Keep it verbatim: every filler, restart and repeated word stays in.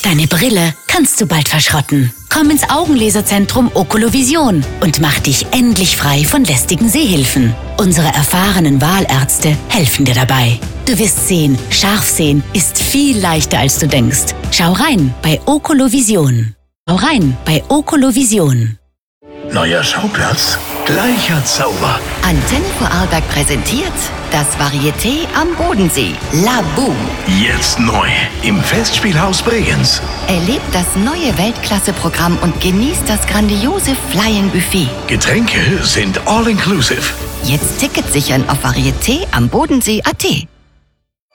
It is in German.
Deine Brille kannst du bald verschrotten. Komm ins Augenlaserzentrum Okolovision und mach dich endlich frei von lästigen Sehhilfen. Unsere erfahrenen Wahlärzte helfen dir dabei. Du wirst sehen, scharf sehen ist viel leichter, als du denkst. Schau rein bei Okolovision. Schau rein bei Okolovision. Neuer Schauplatz, gleicher Zauber. Antenne Vorarlberg präsentiert das Varieté am Bodensee. La Boom. Jetzt neu im Festspielhaus Bregenz. Erlebt das neue Weltklasse-Programm und genießt das grandiose Fly-in-Buffet. Getränke sind all-inclusive. Jetzt Tickets sichern auf varieté am Bodensee punkt at.